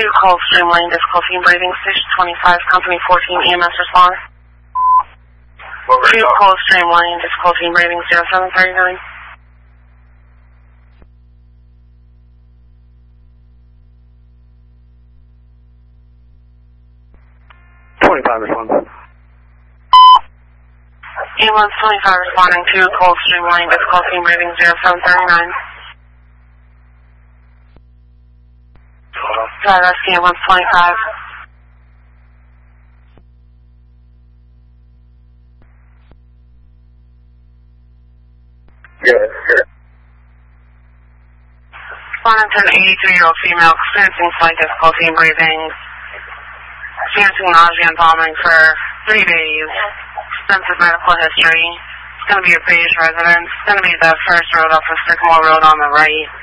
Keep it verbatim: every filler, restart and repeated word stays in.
two, Coldstream Lane, difficulty in breathing, station twenty-five, company fourteen, E M S response. two, Coldstream Lane, difficulty in breathing, zero seven thirty-nine. twenty-five responding. Ambulance twenty-five responding to Coldstream Lane, difficulty in breathing, zero seven thirty-nine. Drive rescue ambulance twenty-five. Good, good. Responding to an eighty-three-year-old female experiencing slight difficulty in breathing, experiencing nausea and vomiting for three days, extensive medical history. It's going to be a beige residence. It's going to be the first road off of Sycamore Road on the right.